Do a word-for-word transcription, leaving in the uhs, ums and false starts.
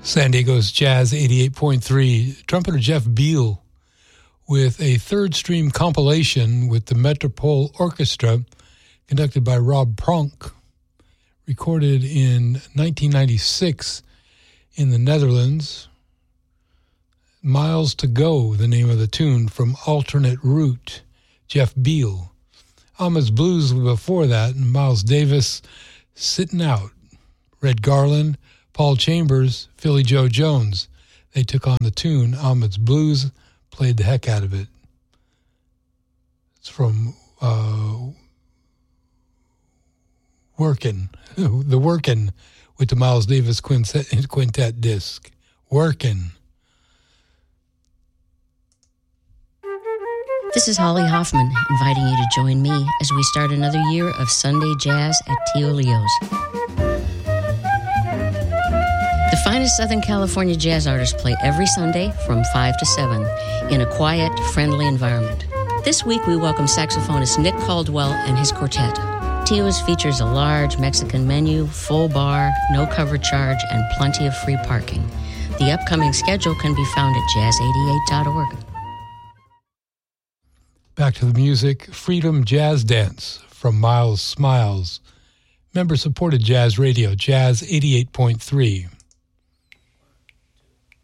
San Diego's Jazz eighty-eight point three, trumpeter Jeff Beal with a third stream compilation with the Metropole Orchestra conducted by Rob Pronk, recorded in nineteen ninety-six in the Netherlands. Miles to Go, the name of the tune, from Alternate Route, Jeff Beal. Ahmed's Blues before that, and Miles Davis, Sitting Out. Red Garland, Paul Chambers, Philly Joe Jones. They took on the tune. Ahmed's Blues played the heck out of it. It's from uh, Workin', the Workin' with the Miles Davis Quintet, quintet disc. Workin'. This is Holly Hoffman, inviting you to join me as we start another year of Sunday Jazz at Tio Leo's. The finest Southern California jazz artists play every Sunday from five to seven in a quiet, friendly environment. This week we welcome saxophonist Nick Caldwell and his quartet. Tio's features a large Mexican menu, full bar, no cover charge, and plenty of free parking. The upcoming schedule can be found at jazz eighty-eight dot org. Back to the music, Freedom Jazz Dance from Miles Smiles. Member-supported jazz radio, Jazz eighty-eight point three.